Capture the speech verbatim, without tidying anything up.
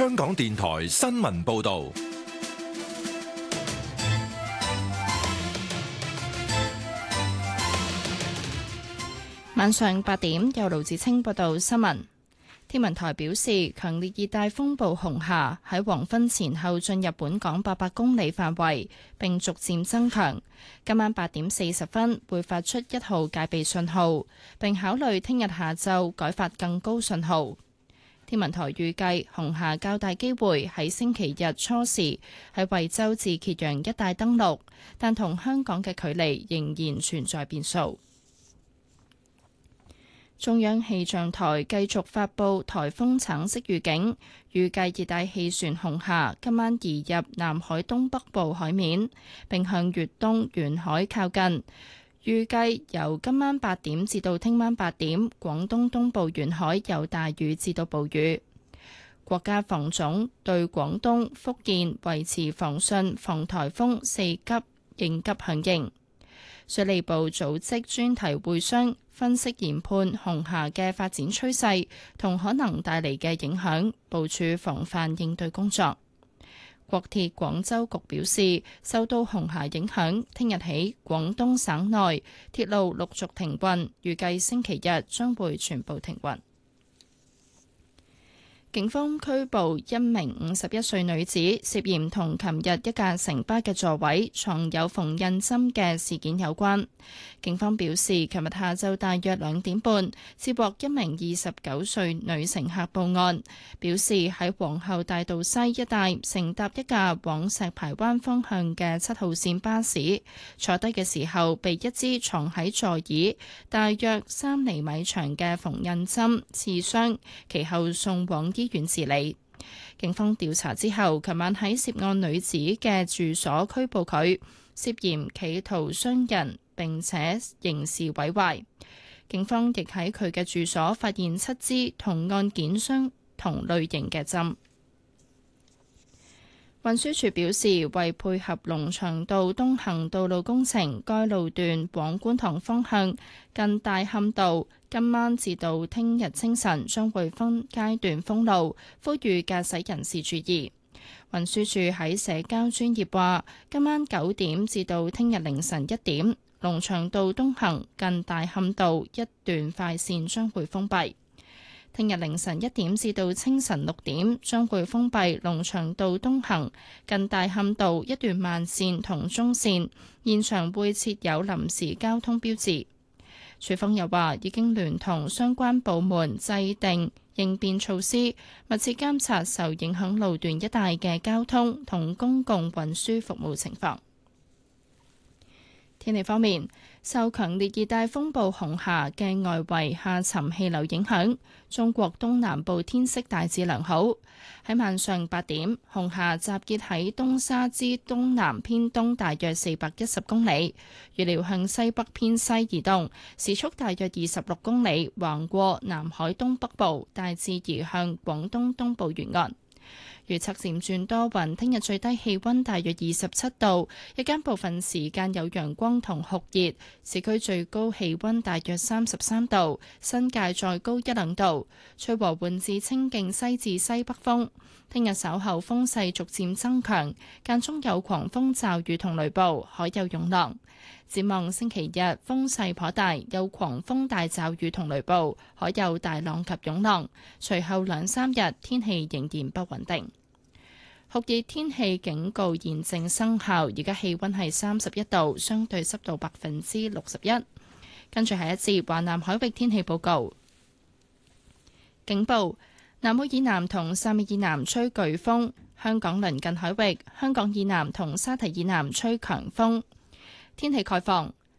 香港電台新聞報道。 晚上八點，由盧子清報道新聞。天文台表示，強烈熱帶風暴紅霞喺黃昏前後進入本港八百公里範圍，並逐漸增強。今晚八點四十分會發出一號戒備信號，並考慮聽日下晝改發更高信號。天文台預計紅霞較大機會喺星期日初時喺惠州至揭陽一帶登陸，但同香港嘅距離仍然存在變數。中央氣象台繼續發布颱風橙色預警，預計熱帶氣旋紅霞今晚移入南海東北部海面，並向粵東沿海靠近。預計由今晚八點至到聽晚八點，廣東東部沿海有大雨至到暴雨。國家防總對廣東、福建維持防汛防颱風四級應急響應。水利部組織專題會商，分析研判紅霞嘅發展趨勢同可能帶嚟嘅影響，部署防範應對工作。國鐵廣州局表示，受到紅霞影響，聽日起廣東省內鐵路陸續停運，預計星期日將會全部停運。警方拘捕一名五十一歲女子，涉嫌同琴日一架城巴嘅座位藏有縫印針嘅事件有關。警方表示，琴日下晝大約兩點半，接獲一名二十九歲女乘客報案，表示喺皇后大道西一帶乘搭一架往石排灣方向嘅七號線巴士，坐低嘅時候被一支藏喺座椅大約三厘米長嘅縫印針刺傷，其後送往醫院治理。警方調查之後，琴晚喺涉案女子嘅住所拘捕佢，涉嫌企圖傷人並且刑事毀壞。警方亦喺佢嘅住所發現七支同案件相同類型嘅針。運輸署表示，為配合龍翔道東行道路工程，該路段往觀塘方向近大磡道，今晚至到聽日清晨將會分階段封路，呼籲駕駛人士注意。運輸署喺社交專頁話，今晚九點至到聽日凌晨一點，龍翔道東行近大磡道一段快線將會封閉。聽日凌晨一點至到清晨六點，將會封閉龍翔道東行近大磡道一段慢線同中線，現場會設有臨時交通標誌。署方又話，已經聯同相關部門制定應變措施，密切監察受影響路段一帶嘅交通同公共運輸服務情況。天氣方面，受強烈熱帶風暴紅霞嘅外圍下沉氣流影響，中國東南部天色大致良好。喺晚上八點，紅霞集結喺東沙之東南偏東大約四百一十公里，預料向西北偏西移動，時速大約二十六公里，橫過南海東北部，大致移向廣東東部沿岸。預測漸轉多雲，聽日最低氣溫大約二十七度，日間部分時間有陽光同酷熱，市區最高氣溫大約三十三度，新界再高一兩度，吹和緩至清勁西至西北風。聽日稍後風勢逐漸增強，間中有狂風驟雨同雷暴，海有湧浪。展望星期日風勢頗大，有狂風大驟雨同雷暴，海有大浪及湧浪。隨後兩三日天氣仍然不穩定。酷熱天氣警告現正生效，而家氣溫係三十一度，相對濕度百分之六十一。跟住係一節華南海域天氣報告。警報：南澳以南同汕尾以南吹颶風，香港鄰近海域、香港以南同沙堤以南吹強風。天氣概況：